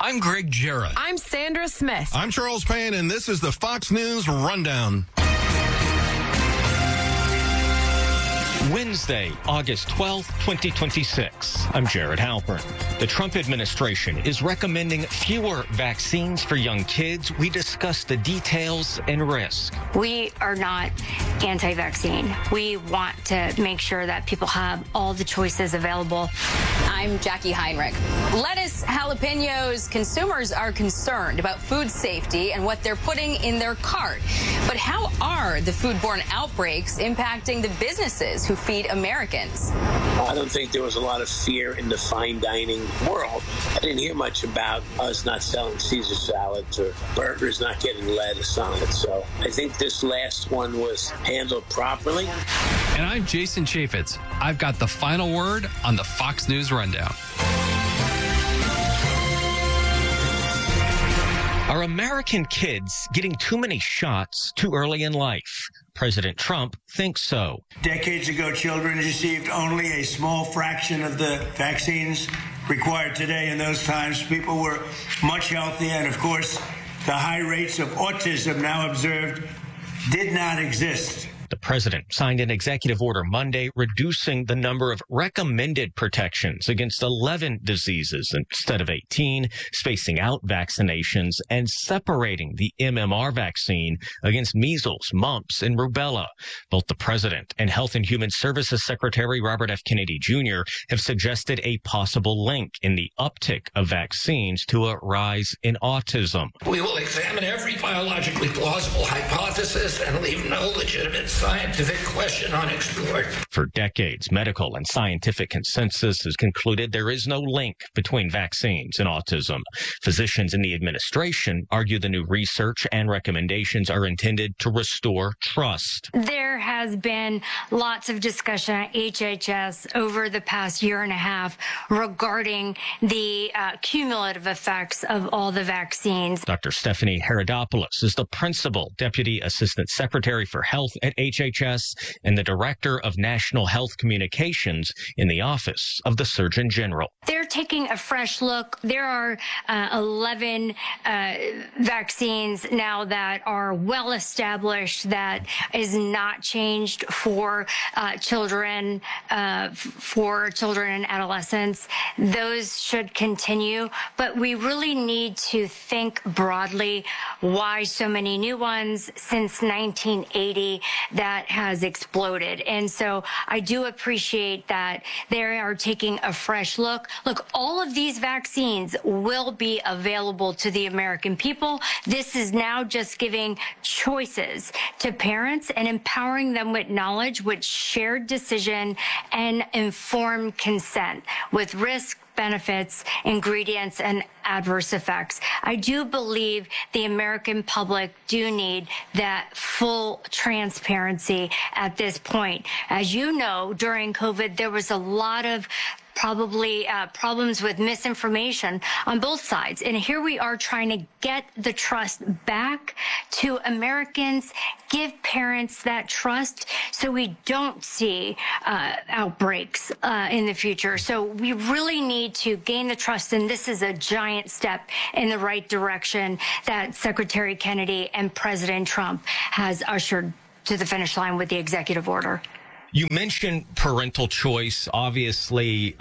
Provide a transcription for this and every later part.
I'm Greg Jarrett. I'm Sandra Smith. I'm Charles Payne, and this is the Fox News Rundown. Wednesday, August 12th, 2026. I'm Jared Halpern. The Trump administration is recommending fewer vaccines for young kids. We discuss the details and risk. We are not anti-vaccine. We want to make sure that people have all the choices available. I'm Jackie Heinrich. Lettuce, jalapenos, consumers are concerned about food safety and what they're putting in their cart. But how are the foodborne outbreaks impacting the businesses who feed Americans? I don't think there was a lot of fear in the fine dining world. I didn't hear much about us not selling Caesar salads or burgers not getting lettuce on it. So I think this last one was handled properly. And I'm Jason Chaffetz. I've got the final word on the Fox News Rundown. Are American kids getting too many shots too early in life? President Trump thinks so. Decades ago, children received only a small fraction of the vaccines required today. In those times, people were much healthier, and of course, the high rates of autism now observed did not exist. The president signed an executive order Monday reducing the number of recommended protections against 11 diseases instead of 18, spacing out vaccinations and separating the MMR vaccine against measles, mumps, and rubella. Both the president and Health and Human Services Secretary Robert F. Kennedy Jr. have suggested a possible link in the uptick of vaccines to a rise in autism. We will examine every biologically plausible hypothesis and leave no legitimate scientific question unexplored. For decades, medical and scientific consensus has concluded there is no link between vaccines and autism. Physicians in the administration argue the new research and recommendations are intended to restore trust. There has been lots of discussion at HHS over the past year and a half regarding the cumulative effects of all the vaccines. Dr. Stephanie Herodopoulos is the Principal Deputy Assistant Secretary for Health at HHS and the Director of National Health Communications in the Office of the Surgeon General. They're taking a fresh look. There are 11 vaccines now that are well established that is not changed for children and adolescents. Those should continue, but we really need to think broadly why so many new ones since 1980 that has exploded. And so I do appreciate that they are taking a fresh look. Look, all of these vaccines will be available to the American people. This is now just giving choices to parents and empowering them with knowledge, with shared decision and informed consent with risk, benefits, ingredients, and adverse effects. I do believe the American public do need that full transparency at this point. As you know, during COVID, there was a lot of probably problems with misinformation on both sides. And here we are trying to get the trust back to Americans, give parents that trust so we don't see outbreaks in the future. So we really need to gain the trust, and this is a giant step in the right direction that Secretary Kennedy and President Trump has ushered to the finish line with the executive order. You mentioned parental choice. Obviously,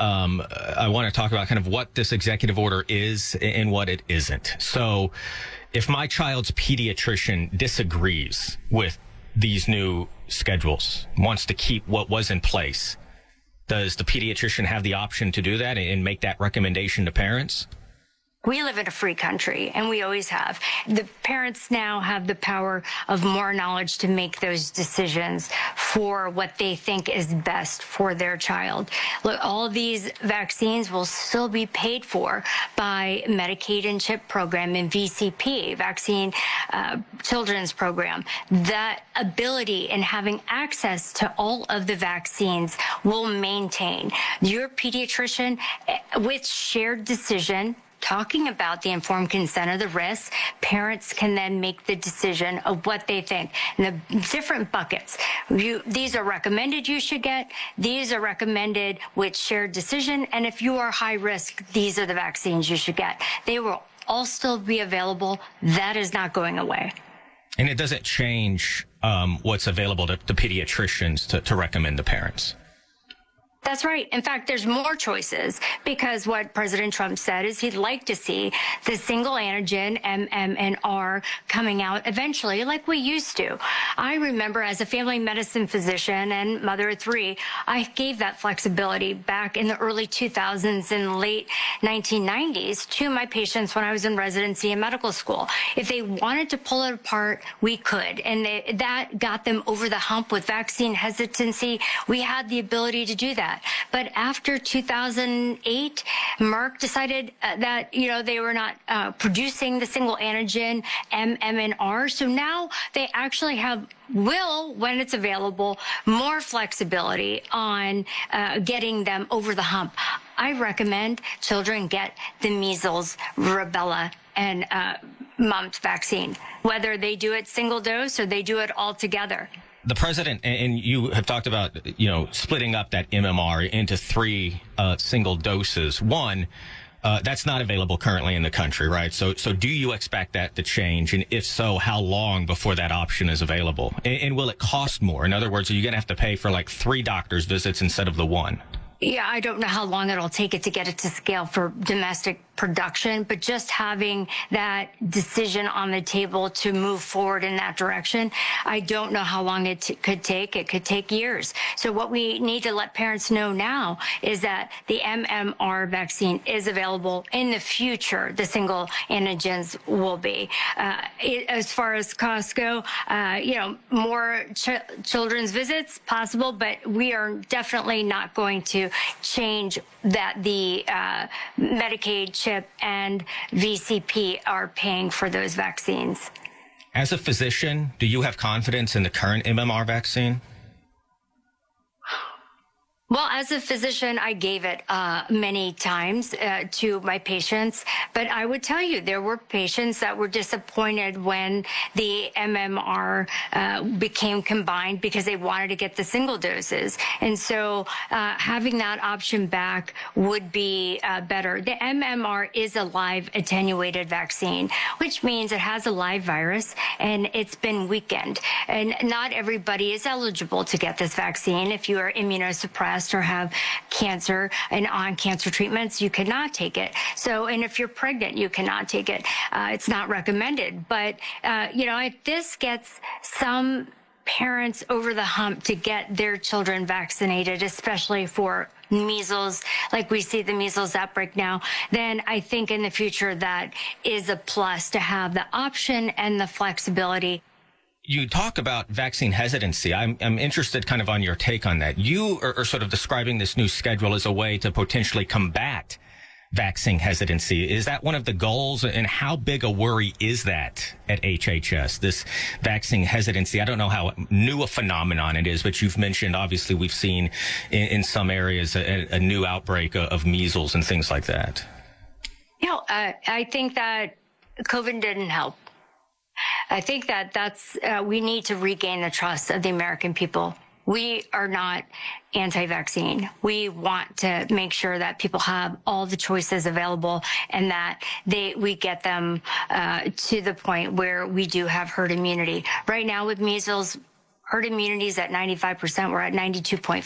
I want to talk about kind of what this executive order is and what it isn't. So if my child's pediatrician disagrees with these new schedules, wants to keep what was in place, does the pediatrician have the option to do that and make that recommendation to parents? We live in a free country, and we always have. The parents now have the power of more knowledge to make those decisions for what they think is best for their child. Look, all of these vaccines will still be paid for by Medicaid and CHIP program and VCP, Vaccine Children's Program. That ability and having access to all of the vaccines will maintain. Your pediatrician, with shared decision, talking about the informed consent of the risks, parents can then make the decision of what they think. And the different buckets. These are recommended you should get. These are recommended with shared decision. And if you are high risk, these are the vaccines you should get. They will all still be available. That is not going away. And it doesn't change what's available to pediatricians to recommend to parents. That's right. In fact, there's more choices because what President Trump said is he'd like to see the single antigen MMR coming out eventually like we used to. I remember as a family medicine physician and mother of three, I gave that flexibility back in the early 2000s and late 1990s to my patients when I was in residency and medical school. If they wanted to pull it apart, we could. And that got them over the hump with vaccine hesitancy. We had the ability to do that. But after 2008, Merck decided that, they were not producing the single antigen MMR. So now they actually will, when it's available, more flexibility on getting them over the hump. I recommend children get the measles, rubella, and mumps vaccine, whether they do it single dose or they do it all together. The president and you have talked about, splitting up that MMR into 3 single doses. One, that's not available currently in the country, right? So do you expect that to change? And if so, how long before that option is available? And will it cost more? In other words, are you going to have to pay for like 3 doctor's visits instead of the 1? Yeah, I don't know how long it'll take it to get it to scale for domestic production, but just having that decision on the table to move forward in that direction, I don't know how long it could take. It could take years. So what we need to let parents know now is that the MMR vaccine is available in the future. The single antigens will be. As far as costs go, more children's visits possible, but we are definitely not going to change that the Medicaid CHIP and VCP are paying for those vaccines. As a physician, do you have confidence in the current MMR vaccine? Well, as a physician, I gave it many times to my patients, but I would tell you there were patients that were disappointed when the MMR became combined because they wanted to get the single doses. And so having that option back would be better. The MMR is a live attenuated vaccine, which means it has a live virus and it's been weakened. And not everybody is eligible to get this vaccine. If you are immunosuppressed or have cancer and on cancer treatments, you cannot take it. So, and if you're pregnant, you cannot take it. It's not recommended. But, if this gets some parents over the hump to get their children vaccinated, especially for measles, like we see the measles outbreak now, then I think in the future that is a plus to have the option and the flexibility. You talk about vaccine hesitancy. I'm interested kind of on your take on that. You are sort of describing this new schedule as a way to potentially combat vaccine hesitancy. Is that one of the goals? And how big a worry is that at HHS, this vaccine hesitancy? I don't know how new a phenomenon it is, but you've mentioned, obviously, we've seen in some areas a new outbreak of measles and things like that. I think that COVID didn't help. I think that's we need to regain the trust of the American people. We are not anti-vaccine. We want to make sure that people have all the choices available and that we get them to the point where we do have herd immunity. Right now with measles, herd immunity is at 95%. We're at 92.5%.